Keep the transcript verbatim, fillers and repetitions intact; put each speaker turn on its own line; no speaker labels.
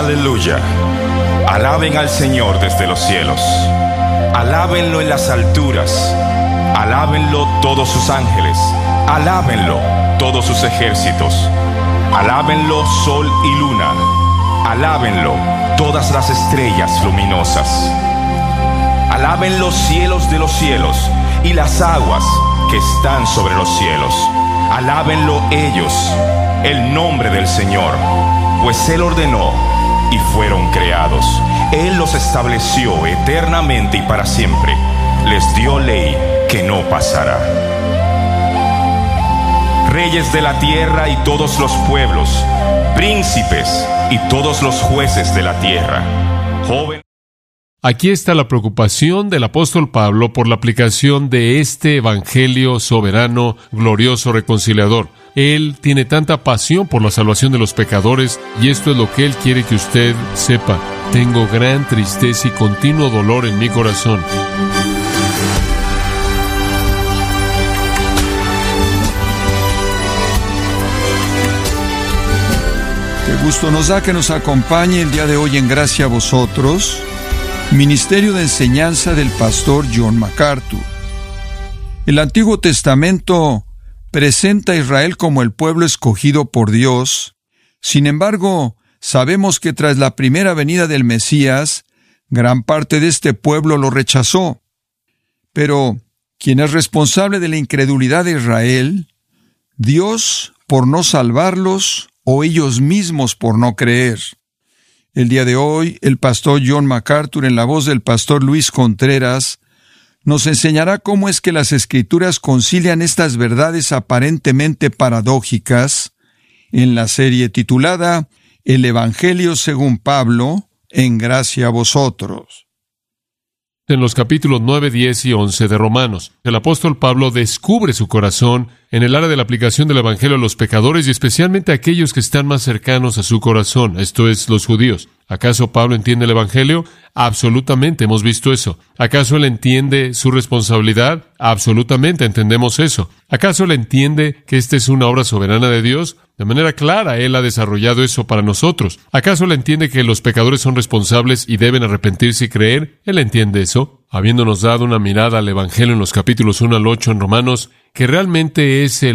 Aleluya. Alaben al Señor desde los cielos. Alábenlo en las alturas. Alábenlo todos sus ángeles. Alábenlo todos sus ejércitos. Alábenlo sol y luna. Alábenlo todas las estrellas luminosas. Alaben los cielos de los cielos y las aguas que están sobre los cielos. Alábenlo ellos, el nombre del Señor, pues Él ordenó y fueron creados. Él los estableció eternamente y para siempre. Les dio ley que no pasará. Reyes de la tierra y todos los pueblos, príncipes y todos los jueces de la tierra, jóvenes.
Aquí está la preocupación del apóstol Pablo por la aplicación de este evangelio soberano, glorioso, reconciliador. Él tiene tanta pasión por la salvación de los pecadores, y esto es lo que Él quiere que usted sepa. Tengo gran tristeza y continuo dolor en mi corazón.
Qué gusto nos da que nos acompañe el día de hoy en Gracia a Vosotros, Ministerio de Enseñanza del pastor John MacArthur. El Antiguo Testamento presenta a Israel como el pueblo escogido por Dios. Sin embargo, sabemos que tras la primera venida del Mesías, gran parte de este pueblo lo rechazó. Pero, ¿quién es responsable de la incredulidad de Israel? ¿Dios por no salvarlos o ellos mismos por no creer? El día de hoy, el pastor John MacArthur, en la voz del pastor Luis Contreras, nos enseñará cómo es que las Escrituras concilian estas verdades aparentemente paradójicas en la serie titulada El Evangelio según Pablo, en Gracia a Vosotros.
En los capítulos nueve, diez y once de Romanos, el apóstol Pablo descubre su corazón en el área de la aplicación del Evangelio a los pecadores y especialmente a aquellos que están más cercanos a su corazón, esto es, los judíos. ¿Acaso Pablo entiende el Evangelio? Absolutamente, hemos visto eso. ¿Acaso él entiende su responsabilidad? Absolutamente, entendemos eso. ¿Acaso él entiende que esta es una obra soberana de Dios? De manera clara, Él ha desarrollado eso para nosotros. ¿Acaso Él entiende que los pecadores son responsables y deben arrepentirse y creer? Él entiende eso, habiéndonos dado una mirada al Evangelio en los capítulos uno al ocho en Romanos, que realmente es el